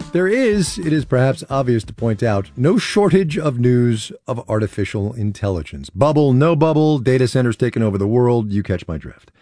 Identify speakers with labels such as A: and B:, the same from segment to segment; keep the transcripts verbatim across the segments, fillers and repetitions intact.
A: There is, it is perhaps obvious to point out, no shortage of news of artificial intelligence. Bubble, no bubble, data centers taking over the world, you catch my drift.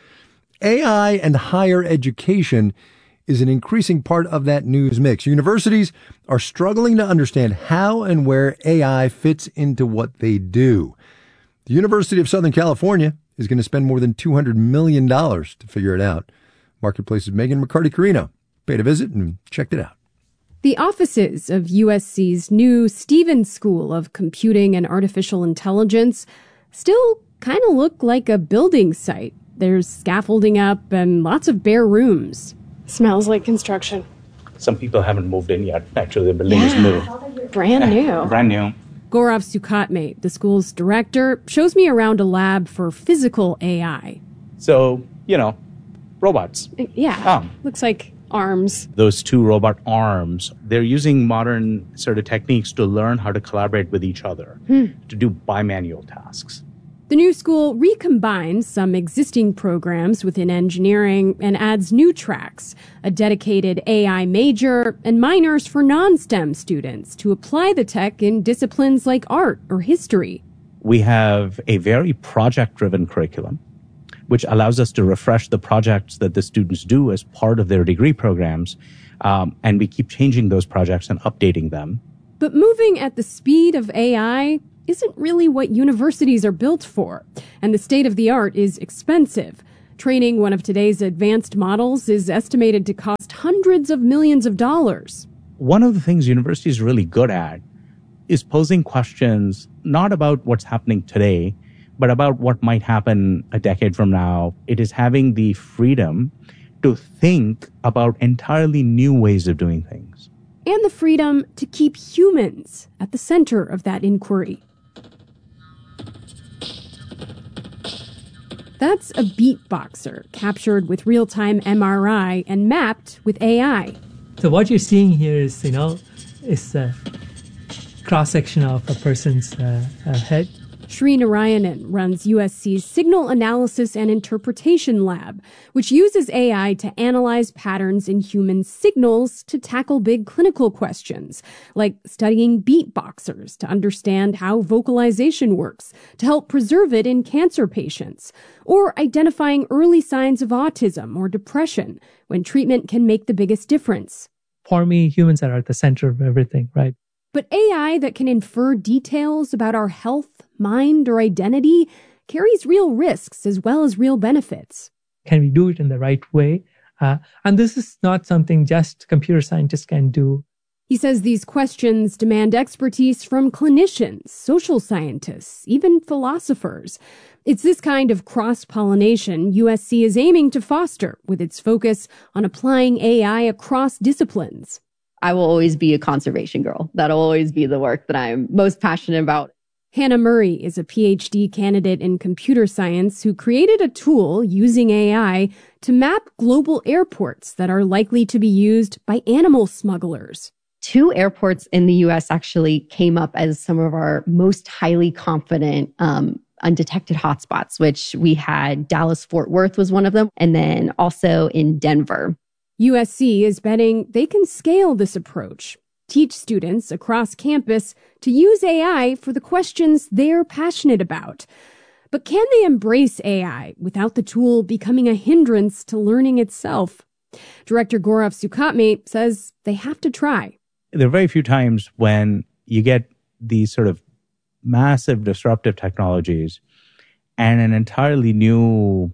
A: A I and higher education is an increasing part of that news mix. Universities are struggling to understand how and where A I fits into what they do. The University of Southern California is going to spend more than two hundred million dollars to figure it out. Marketplace's Megan McCarty-Carino paid a visit and checked it out.
B: The offices of U S C's new Stevens School of Computing and Artificial Intelligence still kind of look like a building site. There's scaffolding up and lots of bare rooms.
C: Smells like construction.
D: Some people haven't moved in yet. Actually, the building
C: yeah.
D: is new.
C: Brand new.
D: Brand new.
B: Gaurav Sukhatme, the school's director, shows me around a lab for physical A I.
D: So, you know, robots.
C: Yeah.
D: Um,
C: Looks like arms.
D: Those two robot arms, they're using modern sort of techniques to learn how to collaborate with each other, hmm. to do bimanual tasks.
B: The new school recombines some existing programs within engineering and adds new tracks, a dedicated A I major, and minors for non-STEM students to apply the tech in disciplines like art or history.
D: We have a very project-driven curriculum, which allows us to refresh the projects that the students do as part of their degree programs, um, and we keep changing those projects and updating them.
B: But moving at the speed of A I isn't really what universities are built for, and the state-of-the-art is expensive. Training one of today's advanced models is estimated to cost hundreds of millions of dollars.
D: One of the things universities are really good at is posing questions not about what's happening today, but about what might happen a decade from now. It is having the freedom to think about entirely new ways of doing things.
B: And the freedom to keep humans at the center of that inquiry. That's a beatboxer captured with real-time M R I and mapped with A I.
E: So what you're seeing here is, you know, is a cross-section of a person's uh, uh, head.
B: Sri Narayanan runs U S C's Signal Analysis and Interpretation Lab, which uses A I to analyze patterns in human signals to tackle big clinical questions, like studying beatboxers to understand how vocalization works, to help preserve it in cancer patients, or identifying early signs of autism or depression when treatment can make the biggest difference.
E: For me, humans are at the center of everything, right?
B: But A I that can infer details about our health, mind, or identity carries real risks as well as real benefits.
E: Can we do it in the right way? Uh, and this is not something just computer scientists can do.
B: He says these questions demand expertise from clinicians, social scientists, even philosophers. It's this kind of cross-pollination U S C is aiming to foster with its focus on applying A I across disciplines.
F: I will always be a conservation girl. That'll always be the work that I'm most passionate about.
B: Hannah Murray is a P H D candidate in computer science who created a tool using A I to map global airports that are likely to be used by animal smugglers.
F: Two airports in the U S actually came up as some of our most highly confident um, undetected hotspots, which we had Dallas-Fort Worth was one of them, and then also in Denver.
B: U S C is betting they can scale this approach, teach students across campus to use A I for the questions they're passionate about. But can they embrace A I without the tool becoming a hindrance to learning itself? Director Gaurav Sukhatme says they have to try.
D: There are very few times when you get these sort of massive disruptive technologies and an entirely new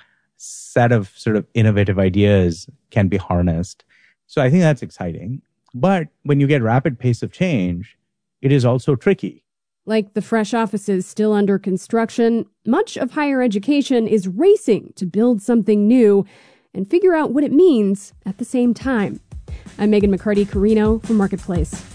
D: set of sort of innovative ideas can be harnessed. So I think that's exciting. But when you get rapid pace of change, it is also tricky.
B: Like the fresh offices still under construction, much of higher education is racing to build something new and figure out what it means at the same time. I'm Megan McCarty-Carino for Marketplace.